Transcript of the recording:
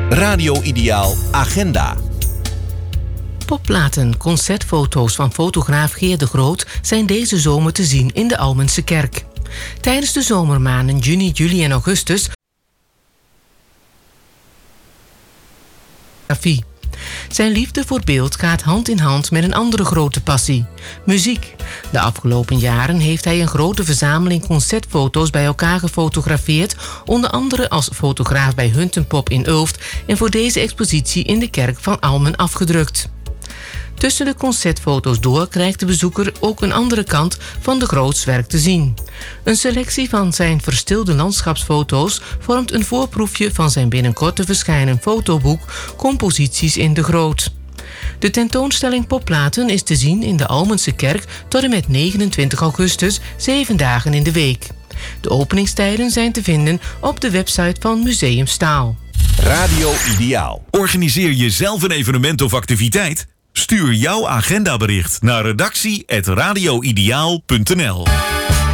Radio Ideaal Agenda. Popplaten, concertfoto's van fotograaf Geert de Groot zijn deze zomer te zien in de Almense Kerk. Tijdens de zomermaanden juni, juli en augustus Zijn liefde voor beeld gaat hand in hand met een andere grote passie: muziek. De afgelopen jaren heeft hij een grote verzameling concertfoto's bij elkaar gefotografeerd, onder andere als fotograaf bij Huntenpop in Ulft en voor deze expositie in de kerk van Almen afgedrukt. Tussen de concertfoto's door krijgt de bezoeker ook een andere kant van de Groots werk te zien. Een selectie van zijn verstilde landschapsfoto's vormt een voorproefje van zijn binnenkort te verschijnen fotoboek Composities in de Groot. De tentoonstelling Popplaten is te zien in de Almense Kerk tot en met 29 augustus, 7 dagen in de week. De openingstijden zijn te vinden op de website van Museum Staal. Radio Ideaal. Organiseer je zelf een evenement of activiteit? Stuur jouw agendabericht naar redactie@radioideaal.nl.